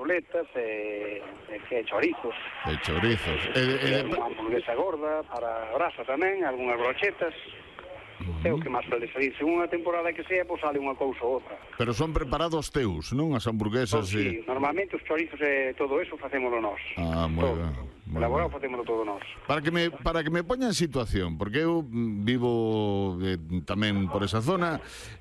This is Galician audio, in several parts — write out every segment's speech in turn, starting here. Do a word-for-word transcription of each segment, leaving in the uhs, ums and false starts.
chuletas e, e que chorizos. De chorizos. E, e, e unha hamburguesa gorda para brasa tamén, algunhas brochetas. Uh-huh. É o que máis suele salir. Según a temporada que sea, pois sale unha cousa ou outra. Pero son preparados teus, non? As hamburguesas Pues, sí, e... normalmente os chorizos e todo eso facémolo nós. Ah, moi todo. ben. Elaborado facémolo todo nós. Para que me para que me poña en situación, porque eu vivo eh, tamén por esa zona,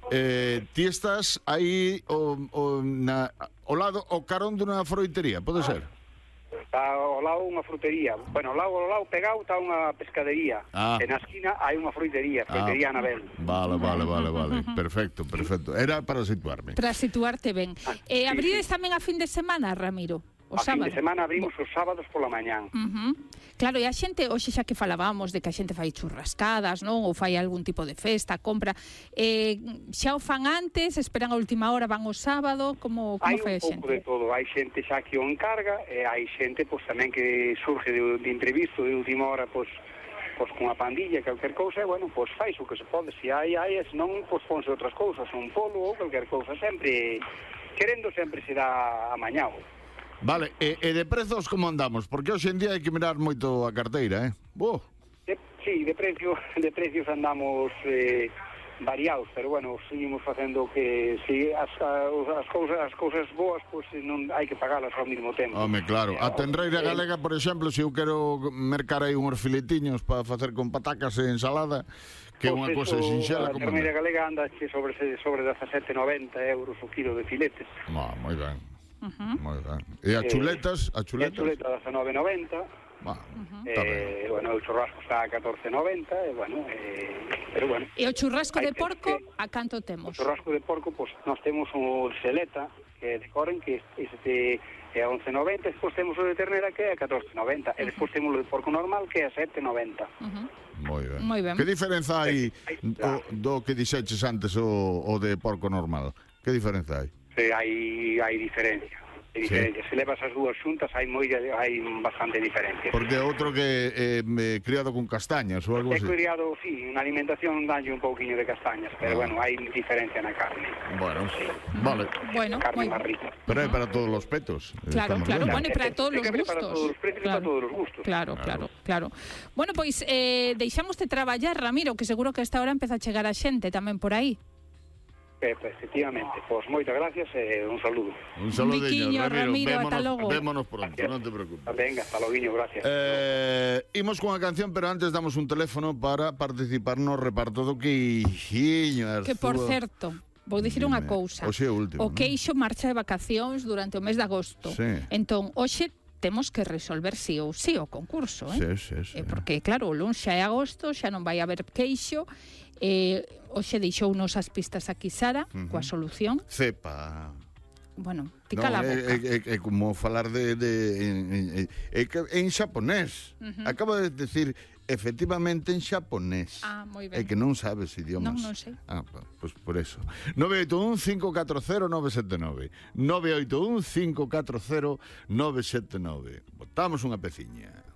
eh, ti estás aí o, o, na, o lado, o carón dunha froitería, pode ser? Está ao lado unha frutería. Bueno, ao lado, ao lado pegado está unha pescadería. Ah. E na esquina hai unha fruitería, fruitería ah. Anabel. Vale, vale, vale, vale. Perfecto, perfecto. Era para situarme. Para situarte ben. Ah, eh, sí, abrides sí. tamén a fin de semana, Ramiro? O a sábado. fin de semana abrimos os sábados pola mañán. Uh-huh. Claro, e a xente, hoxe xa que falábamos de que a xente fai churrascadas, non? Ou fai algún tipo de festa, compra, eh, xa o fan antes, esperan a última hora, van o sábado, como, como hai fai a un pouco xente? de todo, hai xente xa que o encarga e hai xente pois tamén que surge de, de imprevisto de última hora, pois pois con a pandilla, calquer cousa, e bueno, pois fais o que se pode, se hai, hai, e senón, pois ponse outras cousas, un polo ou calquer cousa, sempre, querendo sempre se dá amañado. Vale, e, e de prezos como andamos? Porque hoxe en día hai que mirar moito a carteira, eh? Oh. De, sí, de precio, de precios andamos eh, variados, pero bueno, seguimos facendo que si as, as cousas as cousas boas, pois pues, non hai que pagalas ao mesmo tempo. Home, claro. A tenreira galega, por exemplo, se eu quero mercar aí uns filetiños para facer con patacas e ensalada, que é unha pues cousa eso, sinxela, a como terneira galega anda sobre sobre dezasete noventa euros o kilo de filetes. Ah, moi ben. Uh-huh. Moi ben. E a chuletas, a chuletas? A chuleta dezanove noventa. Ah, uh-huh. eh, bueno, o churrasco está a catorce noventa, e bueno, eh, pero bueno. E o churrasco de que, porco, que, a canto temos? O churrasco de porco, pois pues, nós temos o seleta, que é de Coren, que este é a once noventa, e despois temos o de ternera, que é a catorce noventa, uh-huh. E despois temos o de porco normal, que é a sete noventa. Uh-huh. Moi ben. Moi ben. Que diferenza hai do, do que dixeches antes o, o de porco normal? Que diferenza hai? Sí, hai, hai diferencia. Hai diferencia. Sí. Se levas as dúas xuntas, hai moi hai bastante diferencia. Porque outro que é eh, criado con castañas ou algo así. É así. criado, sí, na alimentación danlle un pouquiño de castañas, pero ah. bueno, hai diferencia na carne. Bueno, sí. Vale. Bueno, carne moi máis rica. Pero é para todos os petos. Claro, Estamos claro, viendo. bueno, e para todos os gustos. Para todos os precios claro. e para todos os gustos. Claro, claro, claro. Bueno, pois eh, deixámoste traballar, Ramiro, que seguro que a esta hora empeza a chegar a xente tamén por aí. Eh, efectivamente, pois moitas gracias e un saludo. Un saludiño, Biquiño, Ramiro, Ramiro, ata logo. Vémonos pronto, non te preocupes. Venga, hasta loguiño, gracias. Eh, imos cunha canción, pero antes damos un teléfono para participar no reparto do queixiño. Que, por certo, vou dicir unha cousa. Oxe é o último, O queixo marcha de vacacións durante o mes de agosto. Sí. Entón, hoxe temos que resolver sí ou sí o concurso, eh? Sí, sí, sí. Eh, porque, claro, o luns xa é agosto, xa non vai haber queixo. Eh, hoxe deixounos as pistas aquí Sara, uh-huh. coa solución. Cepa. Bueno, ti No, cala a é, boca. é, é, é como falar de, de en, en, en, en xaponés. Uh-huh. Acaba de decir efectivamente en xaponés. Ah, moi ben. É que non sabes idiomas. Non, non sei. Ah, pois pues por eso. nove oito un, cinco catro cero, nove sete nove. nove oito un, cinco catro cero, nove sete nove. Botamos unha peciña.